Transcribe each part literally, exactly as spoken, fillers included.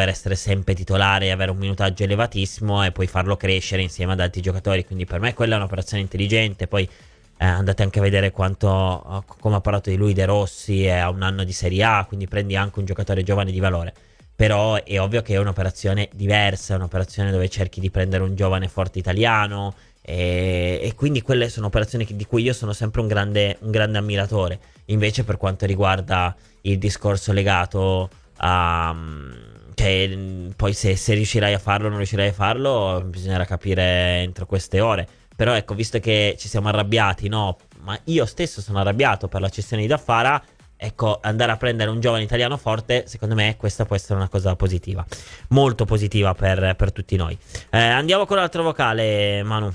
dover essere sempre titolare e avere un minutaggio elevatissimo e poi farlo crescere insieme ad altri giocatori. Quindi per me quella è un'operazione intelligente. Poi eh, andate anche a vedere quanto, come ha parlato di lui De Rossi, è a un anno di Serie A, quindi prendi anche un giocatore giovane di valore. Però è ovvio che è un'operazione diversa, è un'operazione dove cerchi di prendere un giovane forte italiano, e, e quindi quelle sono operazioni che- di cui io sono sempre un grande, un grande ammiratore. Invece per quanto riguarda il discorso legato a... che mm, poi se, se riuscirai a farlo o non riuscirai a farlo, bisognerà capire entro queste ore. Però ecco, visto che ci siamo arrabbiati, no? Ma io stesso sono arrabbiato per la cessione di Daffara. Ecco, andare a prendere un giovane italiano forte, secondo me questa può essere una cosa positiva. Molto positiva per, per tutti noi. Eh, andiamo con l'altro vocale, Manu.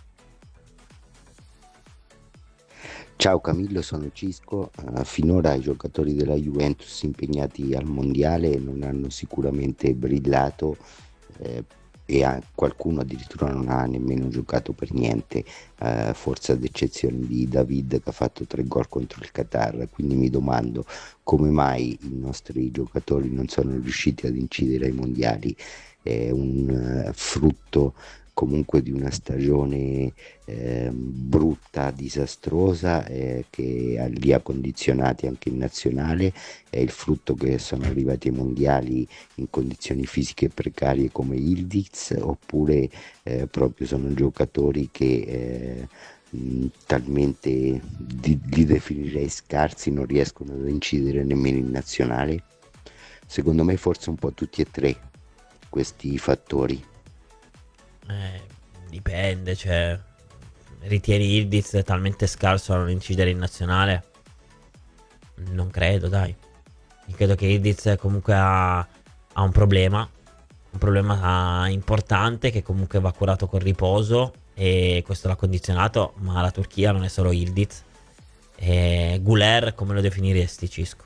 Ciao Camillo, sono Cisco. Eh, finora i giocatori della Juventus impegnati al mondiale non hanno sicuramente brillato, eh, e a- qualcuno addirittura non ha nemmeno giocato per niente, eh, forse ad eccezione di David che ha fatto tre gol contro il Qatar. Quindi mi domando come mai i nostri giocatori non sono riusciti ad incidere ai mondiali. È un eh, frutto comunque di una stagione eh, brutta, disastrosa, eh, che ha- li ha condizionati anche in nazionale. È il frutto che sono arrivati ai mondiali in condizioni fisiche precarie come Ildiz, oppure eh, proprio sono giocatori che eh, mh, talmente di- li definirei scarsi, non riescono ad incidere nemmeno in nazionale. Secondo me forse un po' tutti e tre questi fattori. Eh, dipende, cioè, ritieni Ildiz talmente scarso da non incidere in nazionale? Non credo, dai. Io credo che Ildiz comunque ha, ha un problema, un problema ah, importante che comunque va curato con riposo e questo l'ha condizionato, ma la Turchia non è solo Ildiz. E Guler come lo definiresti, Cisco?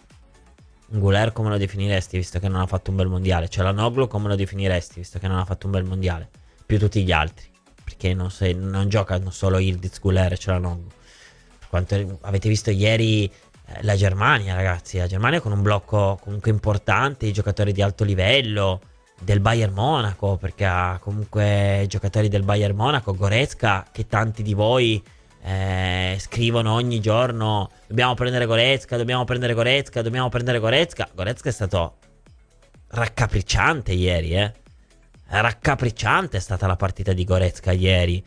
Guler come lo definiresti visto che non ha fatto un bel mondiale? Çalhanoğlu come lo definiresti visto che non ha fatto un bel mondiale? Più tutti gli altri. Perché non, sei- non giocano solo Yildiz, Guler e Çalhanoğlu. Per quanto avete visto ieri eh, la Germania, ragazzi, la Germania con un blocco comunque importante, i giocatori di alto livello del Bayern Monaco, perché ha comunque giocatori del Bayern Monaco, Goretzka, che tanti di voi eh, scrivono ogni giorno: dobbiamo prendere Goretzka, dobbiamo prendere Goretzka, dobbiamo prendere Goretzka. Goretzka è stato raccapricciante ieri, eh. Raccapricciante è stata la partita di Goretzka ieri.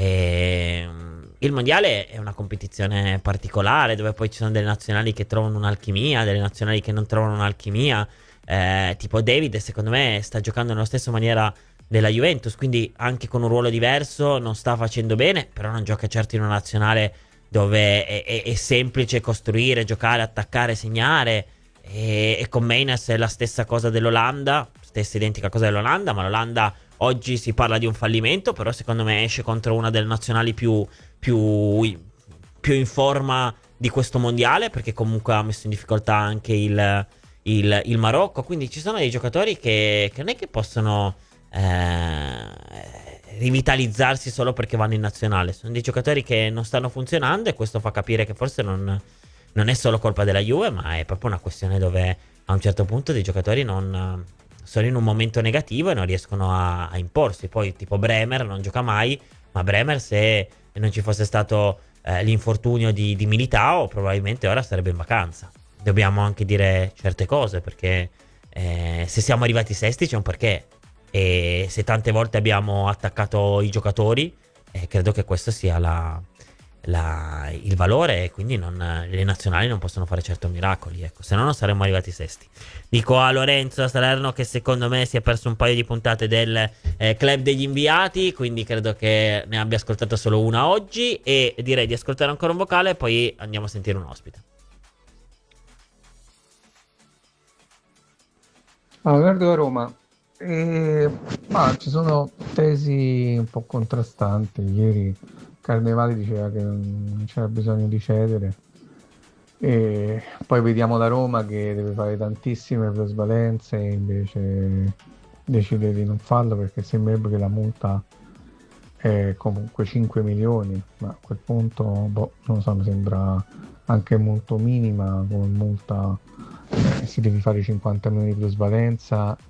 E, mm, il mondiale è una competizione particolare dove poi ci sono delle nazionali che trovano un'alchimia, delle nazionali che non trovano un'alchimia. Eh, tipo David, secondo me, sta giocando nella stessa maniera della Juventus, quindi anche con un ruolo diverso non sta facendo bene, però non gioca certo in una nazionale dove è, è- è semplice costruire, giocare, attaccare, segnare. E, e con Mainz è la stessa cosa dell'Olanda, stessa identica cosa dell'Olanda, ma l'Olanda oggi si parla di un fallimento, però secondo me esce contro una delle nazionali più, più, più in forma di questo mondiale, perché comunque ha messo in difficoltà anche il, il, il Marocco. Quindi ci sono dei giocatori che, che non è che possono eh, rivitalizzarsi solo perché vanno in nazionale. Sono dei giocatori che non stanno funzionando e questo fa capire che forse non, non è solo colpa della Juve, ma è proprio una questione dove a un certo punto dei giocatori non sono in un momento negativo e non riescono a, a imporsi. Poi tipo Bremer non gioca mai, ma Bremer se non ci fosse stato eh, l'infortunio di, di Militao probabilmente ora sarebbe in vacanza. Dobbiamo anche dire certe cose perché eh, se siamo arrivati sesti c'è un perché, e se tante volte abbiamo attaccato i giocatori, eh, credo che questo sia la, la- il valore, e quindi non- le nazionali non possono fare certo miracoli, ecco, se no non saremmo arrivati sesti. Dico a Lorenzo Salerno che secondo me si è perso un paio di puntate del eh, Club degli Inviati, quindi credo che ne abbia ascoltato solo una oggi, e direi di ascoltare ancora un vocale e poi andiamo a sentire un ospite. Ah, guardo a Roma. E, ma ci sono tesi un po' contrastanti. Ieri Carnevali diceva che non c'era bisogno di cedere. E poi vediamo la Roma che deve fare tantissime plusvalenze e invece decide di non farlo perché sembrerebbe che la multa è comunque cinque milioni, ma a quel punto, boh, non so, mi sembra anche molto minima come multa. Eh, si devi fare cinquanta milioni di plusvalenza